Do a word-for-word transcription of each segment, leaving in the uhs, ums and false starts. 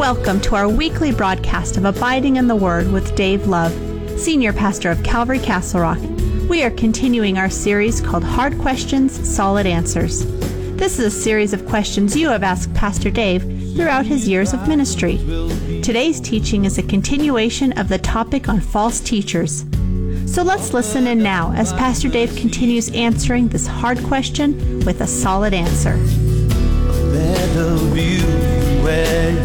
Welcome to our weekly broadcast of Abiding in the Word with Dave Love, Senior Pastor of Calvary Castle Rock. We are continuing our series called Hard Questions, Solid Answers. This is a series of questions you have asked Pastor Dave throughout his years of ministry. Today's teaching is a continuation of the topic on false teachers. So let's listen in now as Pastor Dave continues answering this hard question with a solid answer. A better view where you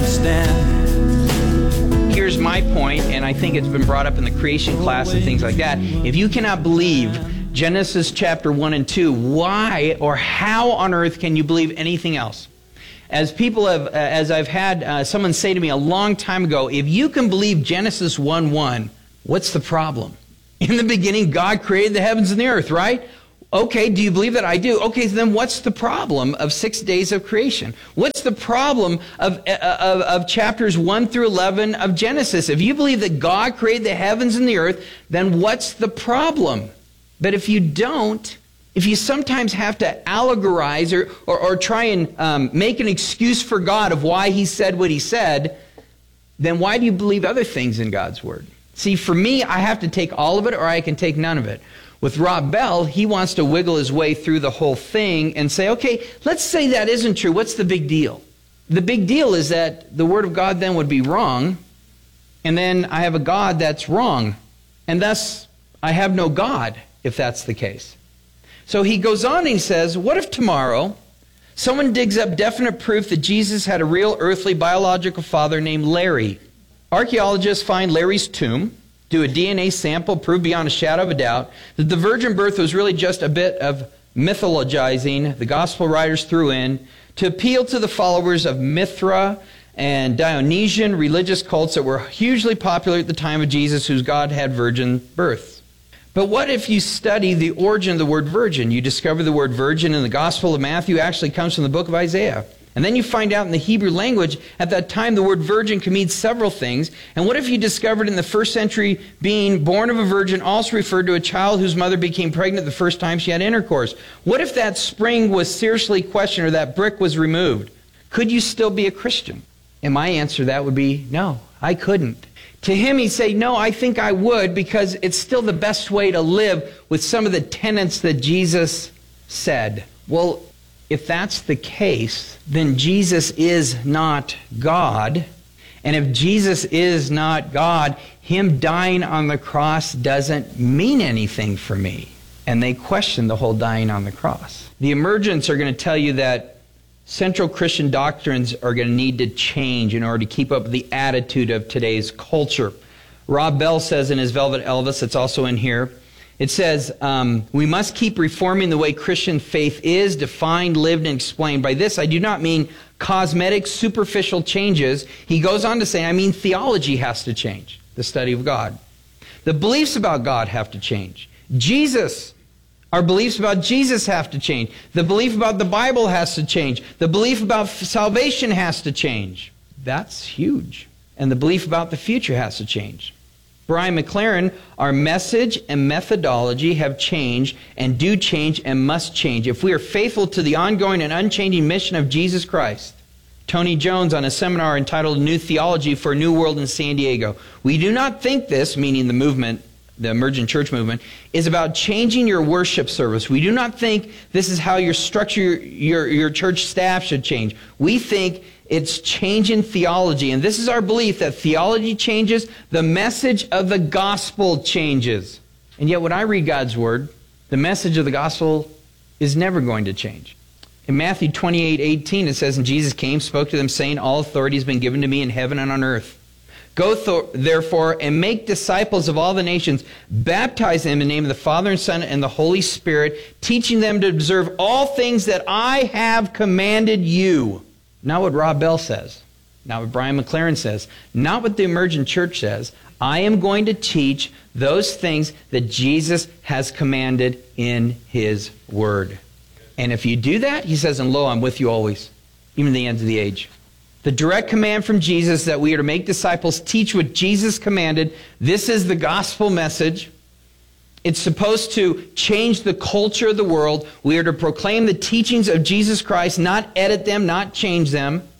stand. Here's my point, and I think it's been brought up in the creation class and things like that. If you cannot believe Genesis chapter one and two, why or how on earth can you believe anything else? As people have, uh, as I've had uh, someone say to me a long time ago, if you can believe Genesis one one, what's the problem? In the beginning, God created the heavens and the earth, right? Okay, do you believe that? I do. Okay, so then what's the problem of six days of creation? What's the problem of, of, of chapters one through eleven of Genesis? If you believe that God created the heavens and the earth, then what's the problem? But if you don't, if you sometimes have to allegorize or, or, or try and um, make an excuse for God of why he said what he said, then why do you believe other things in God's word? See, for me, I have to take all of it or I can take none of it. With Rob Bell, he wants to wiggle his way through the whole thing and say, okay, let's say that isn't true. What's the big deal? The big deal is that the Word of God then would be wrong, and then I have a God that's wrong, and thus I have no God if that's the case. So he goes on and he says, what if tomorrow someone digs up definite proof that Jesus had a real earthly biological father named Larry? Archaeologists find Larry's tomb, do a D N A sample, prove beyond a shadow of a doubt that the virgin birth was really just a bit of mythologizing the gospel writers threw in to appeal to the followers of Mithra and Dionysian religious cults that were hugely popular at the time of Jesus, whose God had virgin births. But what if you study the origin of the word virgin? You discover the word virgin in the Gospel of Matthew actually comes from the book of Isaiah. And then you find out in the Hebrew language, at that time, the word virgin can mean several things. And what if you discovered in the first century being born of a virgin also referred to a child whose mother became pregnant the first time she had intercourse? What if that spring was seriously questioned or that brick was removed? Could you still be a Christian? And my answer to that would be, no, I couldn't. To him, he'd say, no, I think I would, because it's still the best way to live with some of the tenets that Jesus said. Well, if that's the case, then Jesus is not God. And if Jesus is not God, him dying on the cross doesn't mean anything for me. And they question the whole dying on the cross. The emergents are going to tell you that central Christian doctrines are going to need to change in order to keep up with the attitude of today's culture. Rob Bell says in his Velvet Elvis, it's also in here, it says, um, we must keep reforming the way Christian faith is defined, lived, and explained. By this, I do not mean cosmetic, superficial changes. He goes on to say, I mean theology has to change, the study of God. The beliefs about God have to change. Jesus, our beliefs about Jesus have to change. The belief about the Bible has to change. The belief about salvation has to change. That's huge. And the belief about the future has to change. Brian McLaren, our message and methodology have changed and do change and must change if we are faithful to the ongoing and unchanging mission of Jesus Christ. Tony Jones on a seminar entitled New Theology for a New World in San Diego. We do not think this, meaning the movement, the emergent church movement, is about changing your worship service. We do not think this is how your structure, your, your church staff should change. We think it's changing theology. And this is our belief that theology changes, the message of the gospel changes. And yet when I read God's word, the message of the gospel is never going to change. In Matthew twenty-eight eighteen, it says, and Jesus came, spoke to them, saying, all authority has been given to me in heaven and on earth. Go th- therefore and make disciples of all the nations, baptize them in the name of the Father and Son and the Holy Spirit, teaching them to observe all things that I have commanded you. Not what Rob Bell says, not what Brian McLaren says, not what the emergent church says. I am going to teach those things that Jesus has commanded in his word. And if you do that, he says, and lo, I'm with you always, even to the end of the age. The direct command from Jesus that we are to make disciples, teach what Jesus commanded. This is the gospel message. It's supposed to change the culture of the world. We are to proclaim the teachings of Jesus Christ, not edit them, not change them.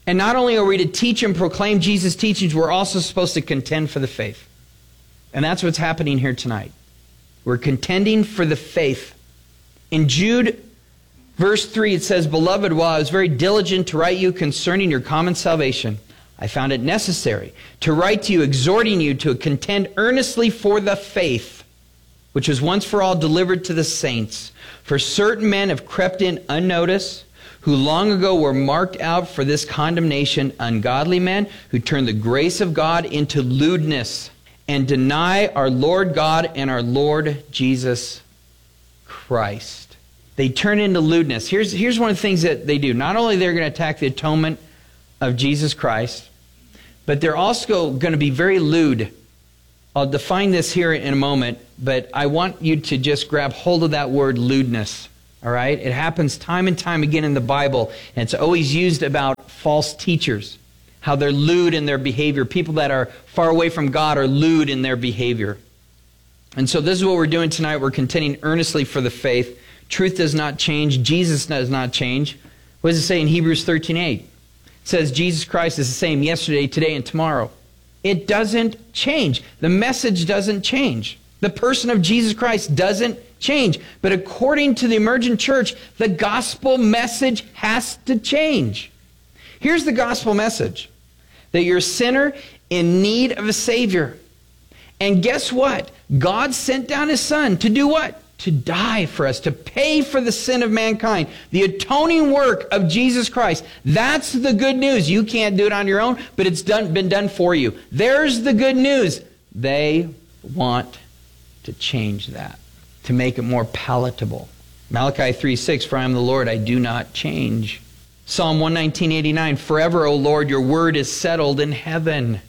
And not only are we to teach and proclaim Jesus' teachings, we're also supposed to contend for the faith. And that's what's happening here tonight. We're contending for the faith. In Jude, verse three, it says, "Beloved, while I was very diligent to write you concerning your common salvation, I found it necessary to write to you, exhorting you to contend earnestly for the faith, which was once for all delivered to the saints. For certain men have crept in unnoticed, who long ago were marked out for this condemnation, ungodly men who turn the grace of God into lewdness and deny our Lord God and our Lord Jesus Christ." They turn into lewdness. Here's, here's one of the things that they do. Not only they're going to attack the atonement of Jesus Christ, but they're also going to be very lewd. I'll define this here in a moment, but I want you to just grab hold of that word lewdness. All right? It happens time and time again in the Bible, and it's always used about false teachers, how they're lewd in their behavior. People that are far away from God are lewd in their behavior. And so this is what we're doing tonight. We're contending earnestly for the faith. Truth does not change. Jesus does not change. What does it say in Hebrews thirteen eight? It says Jesus Christ is the same yesterday, today, and tomorrow. It doesn't change. The message doesn't change. The person of Jesus Christ doesn't change. But according to the emergent church, the gospel message has to change. Here's the gospel message: that you're a sinner in need of a Savior. And guess what? God sent down His Son to do what? To die for us, to pay for the sin of mankind. The atoning work of Jesus Christ. That's the good news. You can't do it on your own, but it's done, been done for you. There's the good news. They want to change that, to make it more palatable. Malachi three six, "For I am the Lord, I do not change." Psalm one nineteen eighty-nine, "Forever, O Lord, your word is settled in heaven."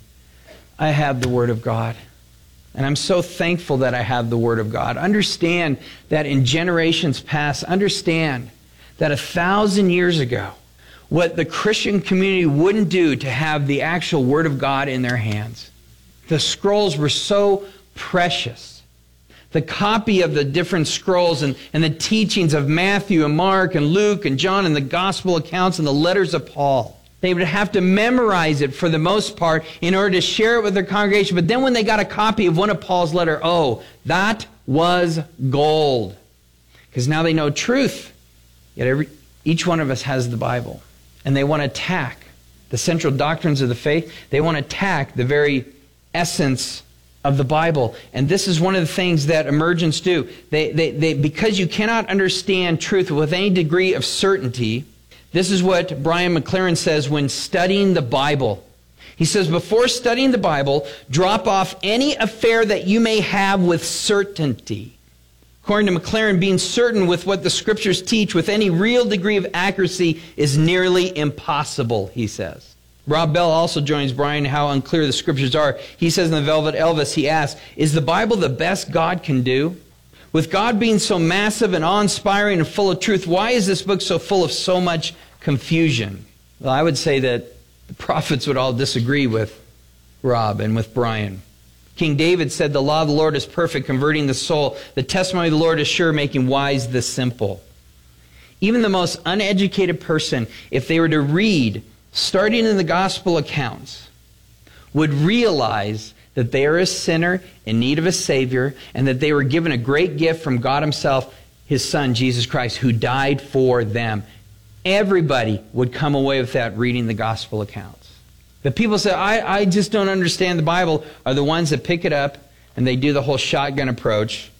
I have the word of God. And I'm so thankful that I have the Word of God. Understand that in generations past, understand that a thousand years ago, what the Christian community wouldn't do to have the actual Word of God in their hands. The scrolls were so precious. The copy of the different scrolls and, and the teachings of Matthew and Mark and Luke and John and the gospel accounts and the letters of Paul. They would have to memorize it for the most part in order to share it with their congregation. But then when they got a copy of one of Paul's letters, oh, that was gold. Because now they know truth. Yet every, each one of us has the Bible. And they want to attack the central doctrines of the faith. They want to attack the very essence of the Bible. And this is one of the things that emergents do. They, they, they, because you cannot understand truth with any degree of certainty, this is what Brian McLaren says when studying the Bible. He says, before studying the Bible, drop off any affair that you may have with certainty. According to McLaren, being certain with what the Scriptures teach with any real degree of accuracy is nearly impossible, he says. Rob Bell also joins Brian in how unclear the Scriptures are. He says in the Velvet Elvis, he asks, is the Bible the best God can do? With God being so massive and awe-inspiring and full of truth, why is this book so full of so much confusion? Well, I would say that the prophets would all disagree with Rob and with Brian. King David said, the law of the Lord is perfect, converting the soul. The testimony of the Lord is sure, making wise the simple. Even the most uneducated person, if they were to read, starting in the gospel accounts, would realize that they are a sinner in need of a Savior, and that they were given a great gift from God Himself, His Son, Jesus Christ, who died for them. Everybody would come away with that reading the gospel accounts. The people say, I, I just don't understand the Bible, are the ones that pick it up and they do the whole shotgun approach.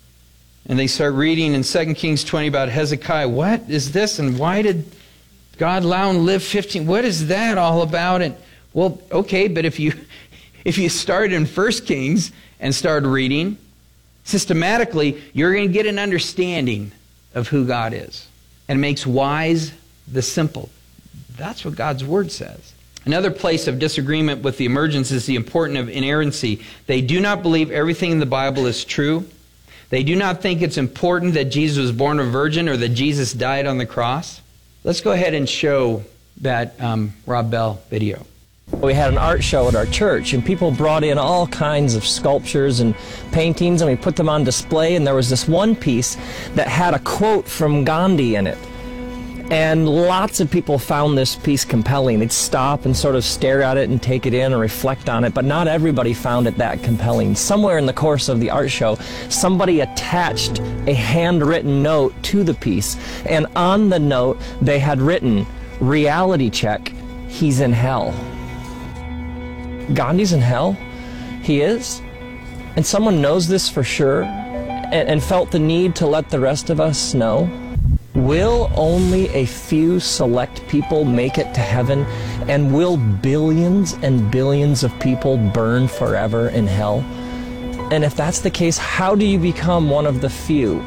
And they start reading in Second Kings twenty about Hezekiah. What is this? And why did God allow him to live fifteen? What is that all about? And well, okay, but if you if you start in First Kings and start reading, systematically, you're going to get an understanding of who God is. And it makes wise the simple. That's what God's Word says. Another place of disagreement with the emergence is the importance of inerrancy. They do not believe everything in the Bible is true. They do not think it's important that Jesus was born of a virgin or that Jesus died on the cross. Let's go ahead and show that um, Rob Bell video. We had an art show at our church, and people brought in all kinds of sculptures and paintings, and we put them on display, and there was this one piece that had a quote from Gandhi in it. And lots of people found this piece compelling. They'd stop and sort of stare at it and take it in or reflect on it, but not everybody found it that compelling. Somewhere in the course of the art show, somebody attached a handwritten note to the piece, and on the note they had written, "Reality check, he's in hell." Gandhi's in hell? He is? And someone knows this for sure and, and felt the need to let the rest of us know? Will only a few select people make it to heaven, and will billions and billions of people burn forever in hell? And if that's the case, how do you become one of the few?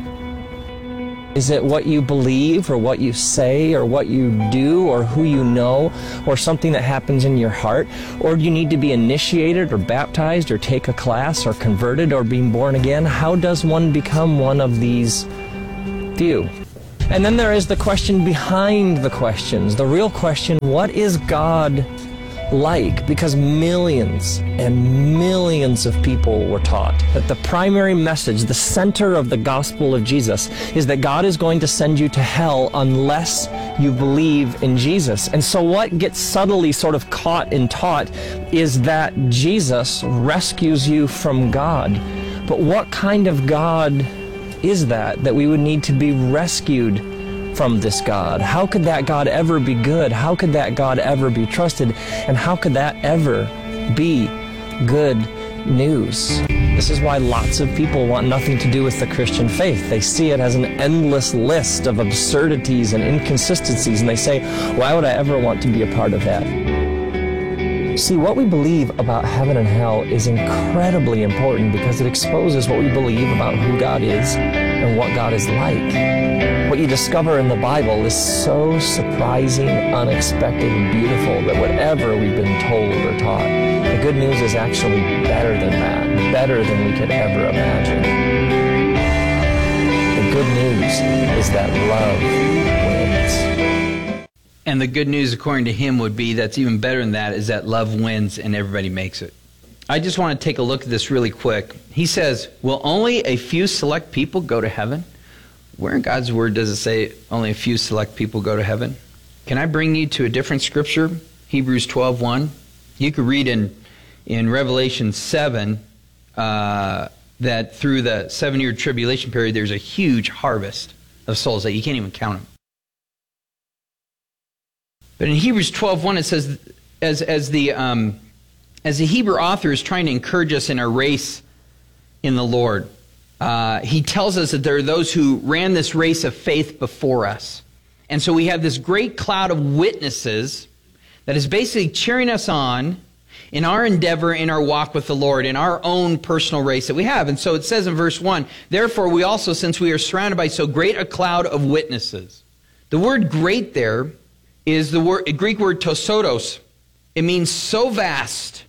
Is it what you believe, or what you say, or what you do, or who you know, or something that happens in your heart? Or do you need to be initiated, or baptized, or take a class, or converted, or being born again? How does one become one of these few? And then there is the question behind the questions, the real question: what is God like? Because millions and millions of people were taught that the primary message, the center of the gospel of Jesus, is that God is going to send you to hell unless you believe in Jesus. And so what gets subtly sort of caught and taught is that Jesus rescues you from God. But what kind of God is that, that we would need to be rescued from this God? How could that God ever be good? How could that God ever be trusted? And how could that ever be good news? This is why lots of people want nothing to do with the Christian faith. They see it as an endless list of absurdities and inconsistencies, and they say, why would I ever want to be a part of that? See, what we believe about heaven and hell is incredibly important because it exposes what we believe about who God is and what God is like. What you discover in the Bible is so surprising, unexpected, and beautiful that whatever we've been told or taught, the good news is actually better than that, better than we could ever imagine. The good news is that love wins. And the good news, according to him, would be that's even better than that, is that love wins and everybody makes it. I just want to take a look at this really quick. He says, will only a few select people go to heaven? Where in God's Word does it say only a few select people go to heaven? Can I bring you to a different scripture? Hebrews twelve one. You could read in, in Revelation seven uh, that through the seven-year tribulation period, there's a huge harvest of souls that you can't even count them. But in Hebrews twelve one, it says, as, as, the, um, as the Hebrew author is trying to encourage us in our race in the Lord, uh, he tells us that there are those who ran this race of faith before us. And so we have this great cloud of witnesses that is basically cheering us on in our endeavor, in our walk with the Lord, in our own personal race that we have. And so it says in verse one, therefore we also, since we are surrounded by so great a cloud of witnesses. The word great there is the word, Greek word tosotos. It means so vast,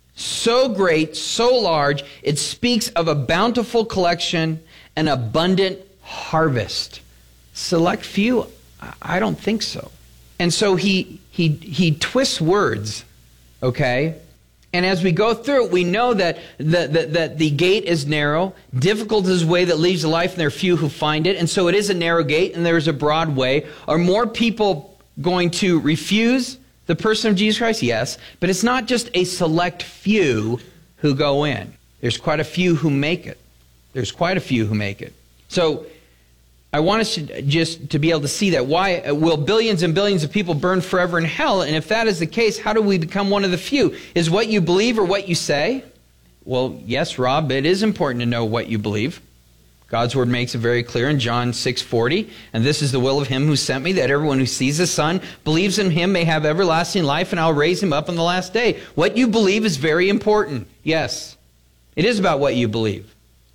so great, so large. It speaks of a bountiful collection, an abundant harvest. Select few? I don't think so. And so he he he twists words, okay? And as we go through it, we know that the, the, that the gate is narrow. Difficult is the way that leads to life, and there are few who find it. And so it is a narrow gate, and there's a broad way. Are more people going to refuse the person of Jesus Christ? Yes. But it's not just a select few who go in. There's quite a few who make it. There's quite a few who make it. So I want us to just to be able to see that. Why will billions and billions of people burn forever in hell? And if that is the case, how do we become one of the few? Is what you believe or what you say? Well, yes, Rob, it is important to know what you believe. God's Word makes it very clear in John six forty, and this is the will of him who sent me, that everyone who sees the Son, believes in him, may have everlasting life, and I'll raise him up on the last day. What you believe is very important. Yes, it is about what you believe.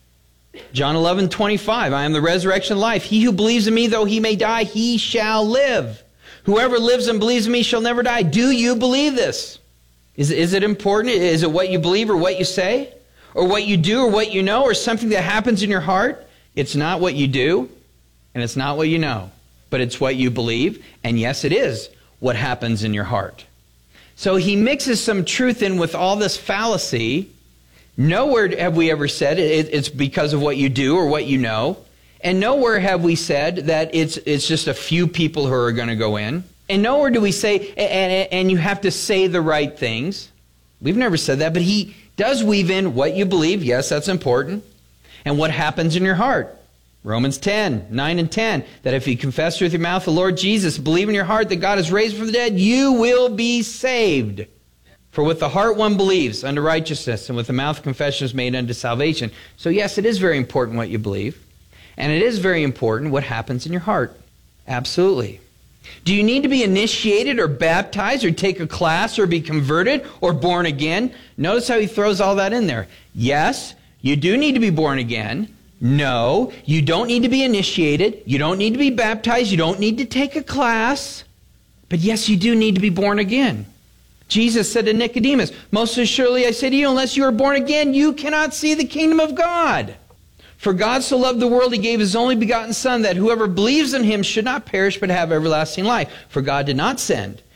John eleven twenty-five, I am the resurrection and life. He who believes in me, though he may die, he shall live. Whoever lives and believes in me shall never die. Do you believe this? Is, is it important? Is it what you believe or what you say? Or what you do or what you know, or something that happens in your heart? It's not what you do, and it's not what you know, but it's what you believe, and yes, it is what happens in your heart. So he mixes some truth in with all this fallacy. Nowhere have we ever said it, it's because of what you do or what you know, And nowhere have we said that it's it's just a few people who are going to go in. And nowhere do we say, and, and you have to say the right things. We've never said that, but he does weave in what you believe. Yes, that's important. And what happens in your heart. Romans ten, nine and ten, that if you confess with your mouth the Lord Jesus, believe in your heart that God is raised from the dead, you will be saved. For with the heart one believes unto righteousness, and with the mouth confession is made unto salvation. So yes, it is very important what you believe. And it is very important what happens in your heart. Absolutely. Do you need to be initiated or baptized or take a class or be converted or born again? Notice how he throws all that in there. Yes, you do need to be born again. No, you don't need to be initiated. You don't need to be baptized. You don't need to take a class. But yes, you do need to be born again. Jesus said to Nicodemus, most assuredly I say to you, unless you are born again, you cannot see the kingdom of God. For God so loved the world, he gave his only begotten Son, that whoever believes in him should not perish but have everlasting life. For God did not send